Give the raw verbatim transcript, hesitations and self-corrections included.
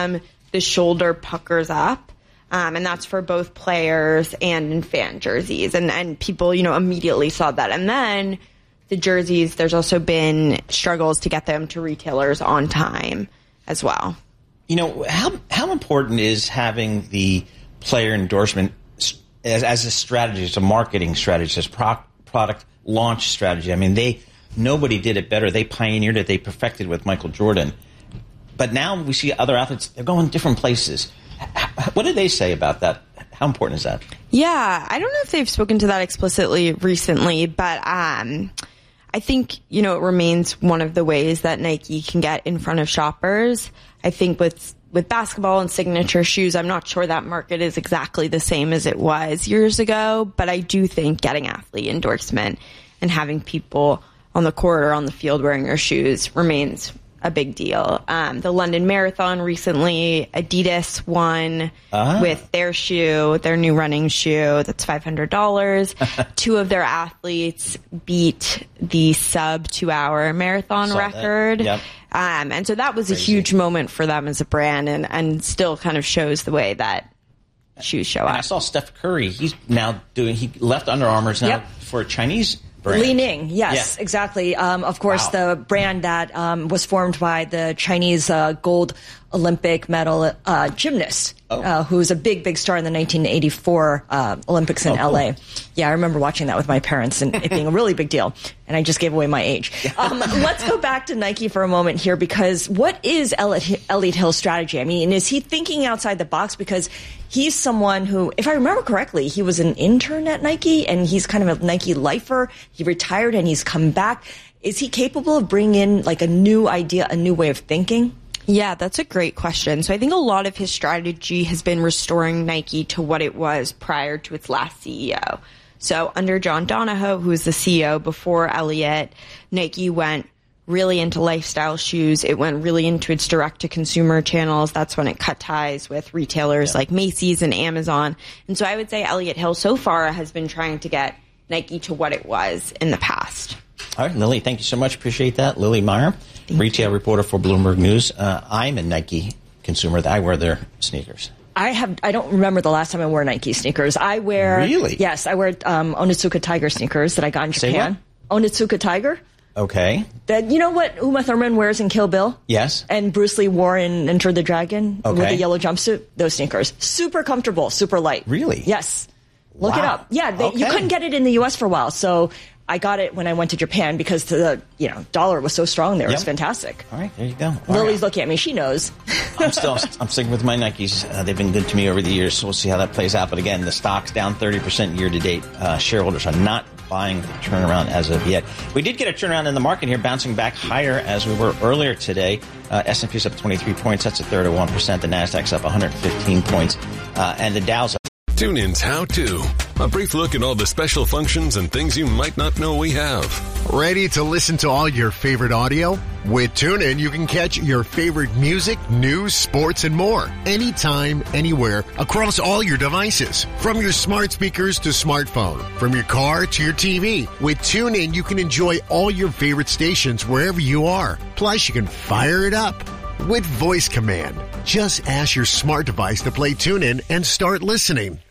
them, the shoulder puckers up. Um, and that's for both players and in fan jerseys. And, and people, you know, immediately saw that. And then the jerseys, there's also been struggles to get them to retailers on time as well. You know, how how important is having the player endorsement as, as a strategy, as a marketing strategy, as pro, product launch strategy? I mean, they nobody did it better. They pioneered it. They perfected it with Michael Jordan. But now we see other athletes, they're going different places. What did they say about that? How important is that? Yeah, I don't know if they've spoken to that explicitly recently, but um, I think, you know, it remains one of the ways that Nike can get in front of shoppers. I think with with basketball and signature shoes, I'm not sure that market is exactly the same as it was years ago, but I do think getting athlete endorsement and having people on the court or on the field wearing your shoes remains a big deal. Um, the London Marathon recently, Adidas won ah. with their shoe, their new running shoe. That's five hundred dollars. Two of their athletes beat the sub two hour marathon Saw record. Yep. Um, and so that was Crazy. a huge moment for them as a brand, and, and still kind of shows the way that shoes show and up. I saw Steph Curry. He's now doing, he left Under Armour now yep. for a Chinese brand. Li Ning, yes, yeah. exactly. Um, of course, wow. the brand that um, was formed by the Chinese uh, gold Olympic medal uh, gymnast, oh. uh, who's a big, big star in the nineteen eighty-four uh, Olympics in oh, L A. Cool. Yeah, I remember watching that with my parents and it being a really big deal. And I just gave away my age. Um, let's go back to Nike for a moment here, because what is Elliott Hill's strategy? I mean, is he thinking outside the box? Because he's someone who, if I remember correctly, he was an intern at Nike and he's kind of a Nike lifer. He retired and he's come back. Is he capable of bringing in like a new idea, a new way of thinking? Yeah, that's a great question. So I think a lot of his strategy has been restoring Nike to what it was prior to its last C E O. So under John Donahoe, who was the C E O before Elliott, Nike went really into lifestyle shoes. It went really into its direct-to-consumer channels. That's when it cut ties with retailers yeah. like Macy's and Amazon. And so I would say Elliott Hill so far has been trying to get Nike to what it was in the past. All right, Lily, thank you so much. Appreciate that. Lily Meyer, thank retail you. reporter for Bloomberg News. Uh, I'm a Nike consumer. I wear their sneakers. I have. I don't remember the last time I wore Nike sneakers. I wear really. Yes, I wear um, Onitsuka Tiger sneakers that I got in Say Japan. What? Onitsuka Tiger. Okay. That, you know what Uma Thurman wears in Kill Bill? Yes. And Bruce Lee wore in Enter the Dragon okay. with the yellow jumpsuit. Those sneakers, super comfortable, super light. Really? Yes. Look wow. it up. Yeah, they, okay. you couldn't get it in the U S for a while, so I got it when I went to Japan because the you know dollar was so strong there. Yep. It was fantastic. All right, there you go. All Lily's right. looking at me; she knows. I'm still I'm sticking with my Nikes. Uh, they've been good to me over the years, so we'll see how that plays out. But again, the stock's down thirty percent year to date. Uh, shareholders are not buying the turnaround as of yet. We did get a turnaround in the market here, bouncing back higher as we were earlier today. Uh, S and P's up twenty-three points. That's a third of one percent. The Nasdaq's up one hundred fifteen points, uh, and the Dow's up. TuneIn's How To. A brief look at all the special functions and things you might not know we have. Ready to listen to all your favorite audio? With TuneIn, you can catch your favorite music, news, sports, and more. Anytime, anywhere, across all your devices. From your smart speakers to smartphone. From your car to your T V. With TuneIn, you can enjoy all your favorite stations wherever you are. Plus, you can fire it up with voice command. Just ask your smart device to play TuneIn and start listening.